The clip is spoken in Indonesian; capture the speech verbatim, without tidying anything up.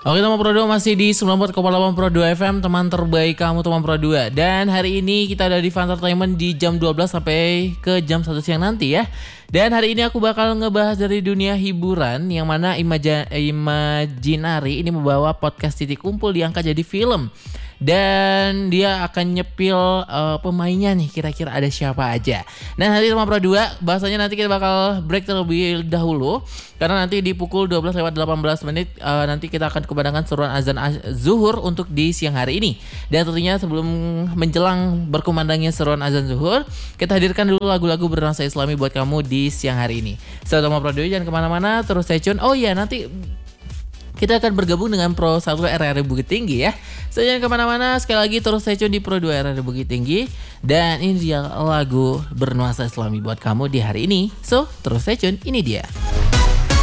Oke teman Pro dua masih di sembilan puluh empat koma delapan Pro dua F M, teman terbaik kamu teman Pro dua. Dan hari ini kita ada di Fun Entertainment di jam dua belas sampai ke jam satu siang nanti ya. Dan hari ini aku bakal ngebahas dari dunia hiburan, yang mana Imaja, Imaginary ini membawa podcast Titik Kumpul diangkat jadi film. Dan dia akan nyepil uh, pemainnya nih, kira-kira ada siapa aja. Dan nanti teman Pro dua bahasanya nanti kita bakal break terlebih dahulu, karena nanti di pukul dua belas lewat delapan belas menit uh, nanti kita akan kebadangan seruan azan zuhur untuk di siang hari ini. Dan tentunya sebelum menjelang berkumandangnya seruan azan zuhur, kita hadirkan dulu lagu-lagu bernuansa Islami buat kamu di siang hari ini. So teman Pro dua jangan kemana-mana, terus stay tune. Oh iya, nanti kita akan bergabung dengan Pro satu R R Bukit Tinggi ya. So jangan kemana-mana, sekali lagi terus stay tune di Pro dua R R Bukit Tinggi. Dan ini dia lagu bernuansa Islami buat kamu di hari ini. So terus stay tune, ini dia.